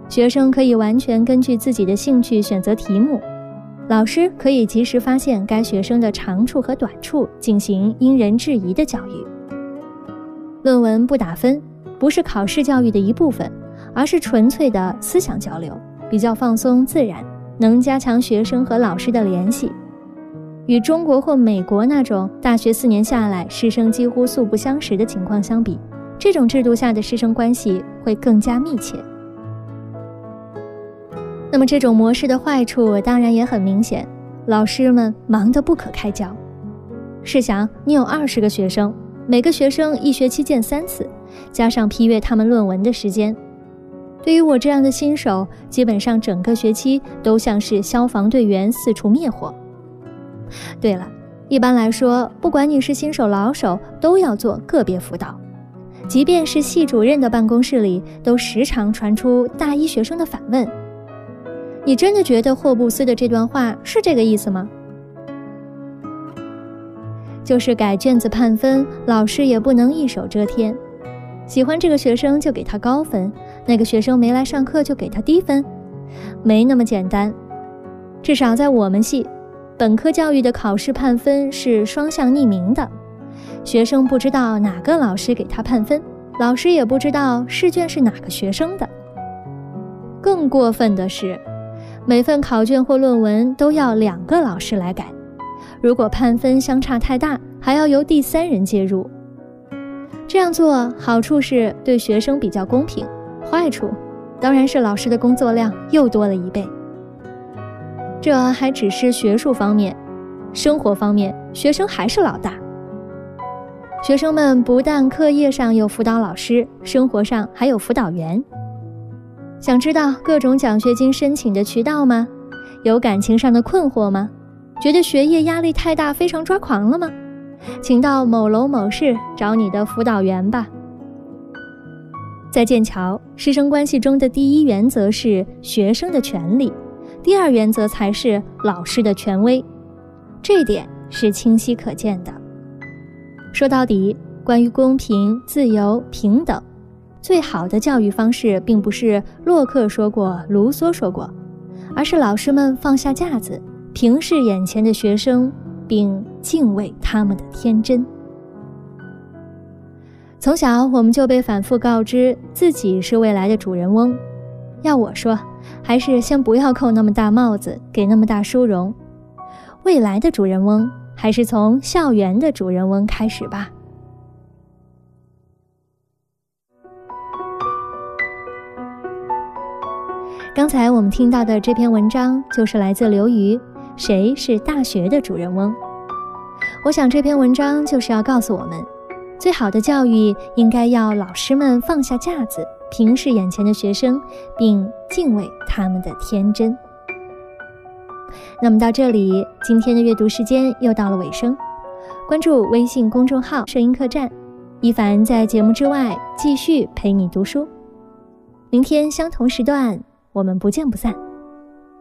学生可以完全根据自己的兴趣选择题目，老师可以及时发现该学生的长处和短处，进行因人制宜的教育。论文不打分，不是考试教育的一部分，而是纯粹的思想交流，比较放松自然，能加强学生和老师的联系。与中国或美国那种大学4年下来师生几乎素不相识的情况相比，这种制度下的师生关系会更加密切。那么这种模式的坏处当然也很明显，老师们忙得不可开交。试想，你有20个学生，每个学生1学期见3次，加上批阅他们论文的时间，对于我这样的新手，基本上整个学期都像是消防队员四处灭火。对了，一般来说，不管你是新手老手，都要做个别辅导。即便是系主任的办公室里，都时常传出大一学生的反问：你真的觉得霍布斯的这段话是这个意思吗？就是改卷子判分，老师也不能一手遮天。喜欢这个学生就给他高分，那个学生没来上课就给他低分，没那么简单。至少在我们系，本科教育的考试判分是双向匿名的，学生不知道哪个老师给他判分，老师也不知道试卷是哪个学生的。更过分的是，每份考卷或论文都要2个老师来改，如果判分相差太大，还要由第3人介入。这样做好处是对学生比较公平，坏处当然是老师的工作量又多了1倍。这还只是学术方面，生活方面，学生还是老大。学生们不但课业上有辅导老师，生活上还有辅导员。想知道各种奖学金申请的渠道吗？有感情上的困惑吗？觉得学业压力太大，非常抓狂了吗？请到某楼某市找你的辅导员吧。在剑桥，师生关系中的第1原则是学生的权利，第2原则才是老师的权威，这一点是清晰可见的。说到底，关于公平、自由、平等，最好的教育方式并不是洛克说过、卢梭说过，而是老师们放下架子，平视眼前的学生，并敬畏他们的天真。从小我们就被反复告知自己是未来的主人翁，要我说，还是先不要扣那么大帽子，给那么大殊荣。未来的主人翁，还是从校园的主人翁开始吧。刚才我们听到的这篇文章就是来自刘瑜，谁是大学的主人翁？我想这篇文章就是要告诉我们，最好的教育应该要老师们放下架子，平视眼前的学生，并敬畏他们的天真。那么到这里，今天的阅读时间又到了尾声。关注微信公众号摄音客栈，一凡在节目之外继续陪你读书。明天相同时段，我们不见不散。